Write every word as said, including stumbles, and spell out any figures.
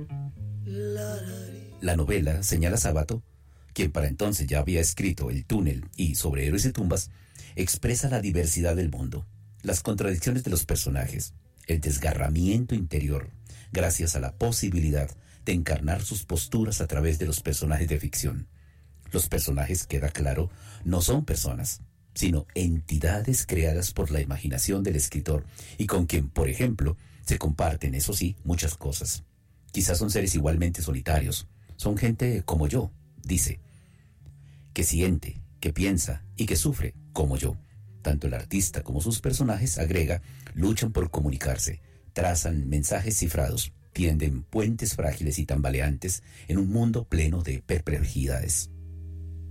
La novela, señala Sábato, quien para entonces ya había escrito El túnel y Sobre héroes y tumbas, expresa la diversidad del mundo, las contradicciones de los personajes, el desgarramiento interior, gracias a la posibilidad de encarnar sus posturas a través de los personajes de ficción. Los personajes, queda claro, no son personas, sino entidades creadas por la imaginación del escritor y con quien, por ejemplo, se comparten, eso sí, muchas cosas. Quizás son seres igualmente solitarios, son gente como yo, dice, que siente, que piensa y que sufre como yo. Tanto el artista como sus personajes, agrega, luchan por comunicarse, trazan mensajes cifrados, tienden puentes frágiles y tambaleantes en un mundo pleno de perplejidades.